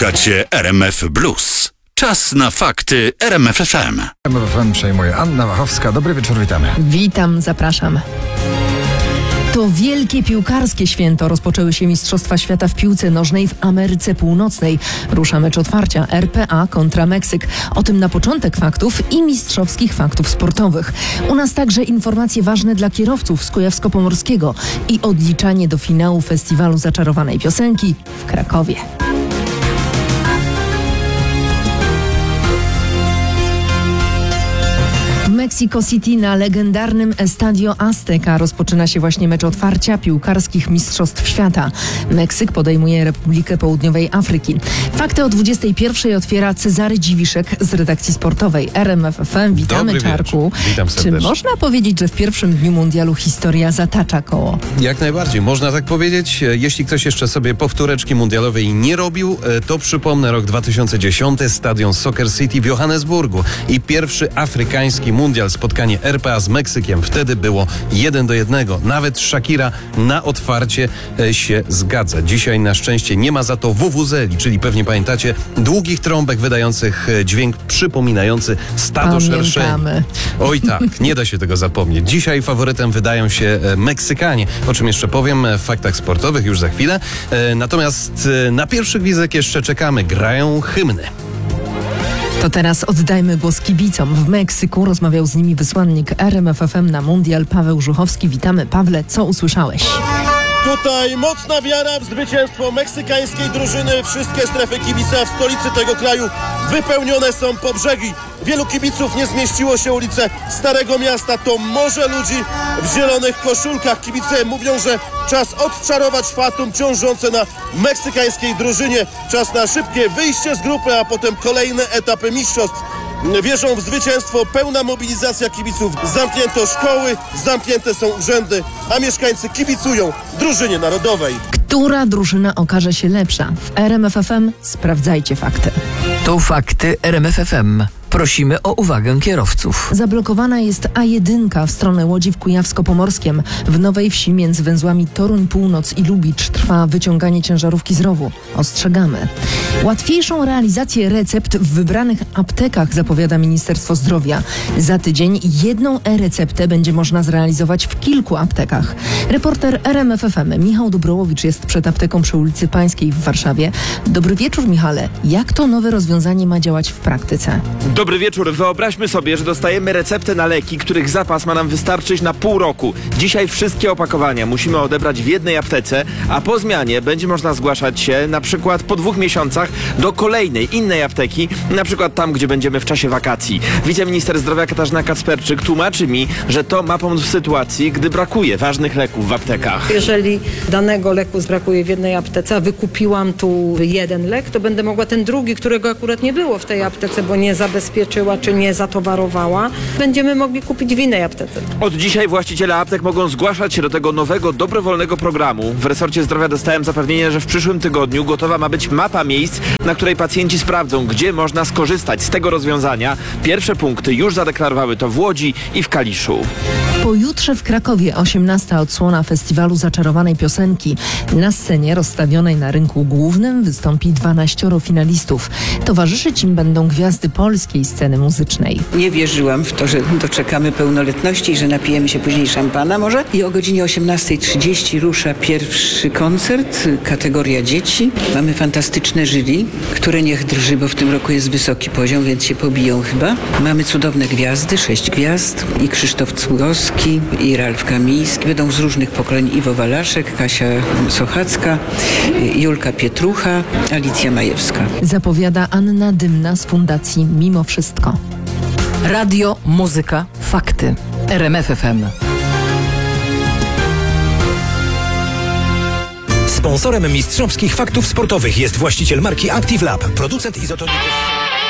Słuchacie RMF Blues. Czas na fakty RMF FM. RMF FM przejmuje Anna Wachowska. Dobry wieczór, witamy. Witam, zapraszam. To wielkie piłkarskie święto. Rozpoczęły się Mistrzostwa Świata w piłce nożnej w Ameryce Północnej. Rusza mecz otwarcia RPA kontra Meksyk. O tym na początek faktów i mistrzowskich faktów sportowych. U nas także informacje ważne dla kierowców z Kujawsko-Pomorskiego i odliczanie do finału Festiwalu Zaczarowanej Piosenki w Krakowie. W Mexico City na legendarnym Estadio Azteca rozpoczyna się właśnie mecz otwarcia piłkarskich Mistrzostw Świata. Meksyk podejmuje Republikę Południowej Afryki. Fakty o 21:00 otwiera Cezary Dziwiszek z redakcji sportowej RMF FM. Witamy, Dobry Czarku. wieczór. Witam serdecznie. Czy można powiedzieć, że w pierwszym dniu mundialu historia zatacza koło? Jak najbardziej, można tak powiedzieć. Jeśli ktoś jeszcze sobie powtóreczki mundialowej nie robił, to przypomnę rok 2010, stadion Soccer City w Johannesburgu i pierwszy afrykański mundial, spotkanie RPA z Meksykiem. Wtedy było 1-1. Nawet Shakira na otwarcie się zgadza. Dzisiaj na szczęście nie ma za to wuwuzeli, czyli pewnie pamiętacie, długich trąbek wydających dźwięk przypominający stado szerszeni. Oj tak, nie da się tego zapomnieć. Dzisiaj faworytem wydają się Meksykanie, o czym jeszcze powiem w faktach sportowych już za chwilę. Natomiast na pierwszy gwizdek jeszcze czekamy. Grają hymny. To teraz oddajmy głos kibicom. W Meksyku rozmawiał z nimi wysłannik RMF FM na mundial Paweł Żuchowski. Witamy, Pawle, co usłyszałeś? Tutaj mocna wiara w zwycięstwo meksykańskiej drużyny. Wszystkie strefy kibica w stolicy tego kraju wypełnione są po brzegi. Wielu kibiców nie zmieściło się ulice Starego Miasta. To morze ludzi w zielonych koszulkach. Kibice mówią, że czas odczarować fatum ciążące na meksykańskiej drużynie. Czas na szybkie wyjście z grupy, a potem kolejne etapy mistrzostw. Wierzą w zwycięstwo, pełna mobilizacja kibiców. Zamknięto szkoły, zamknięte są urzędy, a mieszkańcy kibicują drużynie narodowej. Która drużyna okaże się lepsza? W RMF FM sprawdzajcie fakty. To fakty RMF FM. Prosimy o uwagę kierowców. Zablokowana jest A1 w stronę Łodzi w Kujawsko-Pomorskiem. W Nowej Wsi między węzłami Toruń Północ i Lubicz trwa wyciąganie ciężarówki z rowu. Ostrzegamy. Łatwiejszą realizację recept w wybranych aptekach zapowiada Ministerstwo Zdrowia. Za tydzień jedną e-receptę będzie można zrealizować w kilku aptekach. Reporter RMF FM Michał Dobrołowicz jest przed apteką przy ulicy Pańskiej w Warszawie. Dobry wieczór, Michale. Jak to nowe rozwiązanie ma działać w praktyce? Dobry wieczór. Wyobraźmy sobie, że dostajemy receptę na leki, których zapas ma nam wystarczyć na pół roku. Dzisiaj wszystkie opakowania musimy odebrać w jednej aptece, a po zmianie będzie można zgłaszać się na przykład po 2 miesiącach do kolejnej, innej apteki, na przykład tam, gdzie będziemy w czasie wakacji. Wiceminister zdrowia Katarzyna Kacperczyk tłumaczy mi, że to ma pomóc w sytuacji, gdy brakuje ważnych leków w aptekach. Jeżeli danego leku brakuje w jednej aptece, a wykupiłam tu jeden lek, to będę mogła ten drugi, którego akurat nie było w tej aptece, bo nie zabezpieczyła czy nie zatowarowała, będziemy mogli kupić w innej aptece. Od dzisiaj właściciele aptek mogą zgłaszać się do tego nowego, dobrowolnego programu. W resorcie zdrowia dostałem zapewnienie, że w przyszłym tygodniu gotowa ma być mapa miejsc, na której pacjenci sprawdzą, gdzie można skorzystać z tego rozwiązania. Pierwsze punkty już zadeklarowały to w Łodzi i w Kaliszu. Pojutrze w Krakowie 18. odsłona Festiwalu Zaczarowanej Piosenki. Na scenie rozstawionej na rynku głównym wystąpi 12 finalistów. Towarzyszyć im będą gwiazdy polskiej sceny muzycznej. Nie wierzyłam w to, że doczekamy pełnoletności i że napijemy się później szampana może. I o godzinie 18:30 rusza pierwszy koncert, kategoria dzieci. Mamy fantastyczne jury, które niech drży, bo w tym roku jest wysoki poziom, więc się pobiją chyba. Mamy cudowne gwiazdy, 6 gwiazd i Krzysztof Cugowski, i Ralf Kamiński. Będą z różnych pokoleń Iwo Walaszek, Kasia Sochacka, Julka Pietrucha, Alicja Majewska. Zapowiada Anna Dymna z Fundacji Mimo Wszystko. Radio, muzyka, fakty. RMF FM. Sponsorem mistrzowskich faktów sportowych jest właściciel marki Active Lab, producent izotoników.